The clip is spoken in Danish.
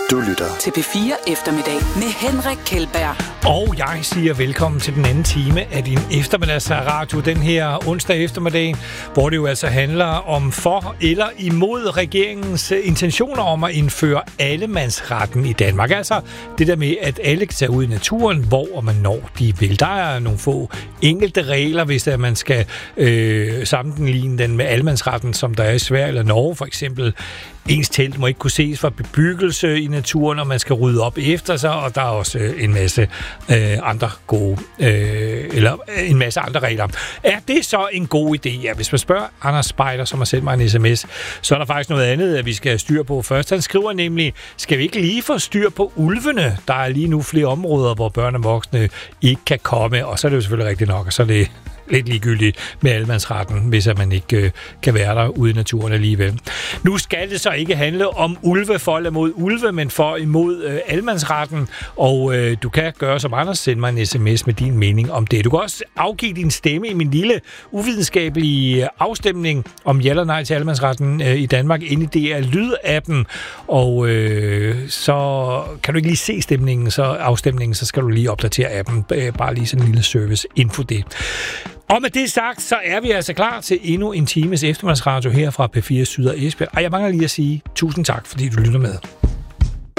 Du lytter til P4 Eftermiddag med Henrik Kjeldberg. Og jeg siger velkommen til den anden time af din eftermiddagsradio den her onsdag eftermiddag, hvor det jo altså handler om for eller imod regeringens intentioner om at indføre allemandsretten i Danmark. Altså det der med, at alle kan tage ud i naturen, hvor og man når de vil. Der er nogle få enkelte regler, hvis man skal sammenligne den med allemandsretten, som der er i Sverige eller Norge for eksempel. Ens telt må ikke kunne ses fra bebyggelse i naturen, og man skal rydde op efter sig, og der er også en masse andre gode, eller en masse andre regler. Er det så en god idé? Ja, hvis man spørger Anders Spejder, som har sendt mig en sms, så er der faktisk noget andet, at vi skal have styr på først. Han skriver nemlig, skal vi ikke lige få styr på ulvene? Der er lige nu flere områder, hvor børn og voksne ikke kan komme, og så er det jo selvfølgelig rigtigt nok, og så er det lidt ligegyldigt med allemandsretten, hvis man ikke kan være der ude i naturen alligevel. Nu skal det så ikke handle om ulve for eller mod ulve, men for imod allemandsretten, og du kan gøre som Anders, sende mig en sms med din mening om det. Du kan også afgive din stemme i min lille uvidenskabelige afstemning om ja eller nej til allemandsretten i Danmark, inde i DR Lyd-appen, og så kan du ikke lige se afstemningen, så skal du lige opdatere appen, bare lige sådan en lille service-info det. Og med det sagt, så er vi altså klar til endnu en times eftermiddagsradio her fra P4 Syd og Esbjerg. Og jeg mangler lige at sige tusind tak, fordi du lytter med.